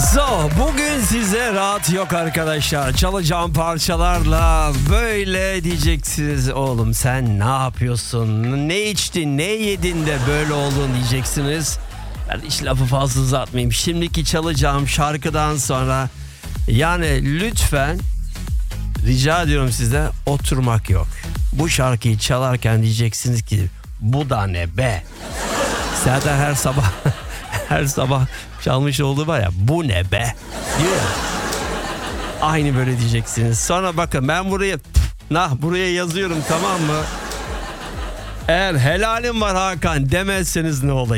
Bugün size rahat yok arkadaşlar. Çalacağım parçalarla böyle diyeceksiniz. Oğlum sen ne yapıyorsun? Ne içtin, ne yedin de böyle oldun diyeceksiniz. Ben hiç lafı fazla uzatmayayım. Şimdiki çalacağım şarkıdan sonra yani lütfen rica ediyorum size oturmak yok. Bu şarkıyı çalarken diyeceksiniz ki bu da ne be? Zaten her sabah çalmış olduğu var ya, bu ne be diyor ya. Aynı böyle diyeceksiniz. Sonra bakın ben buraya yazıyorum, tamam mı? Eğer helalim var Hakan demezseniz ne olayım?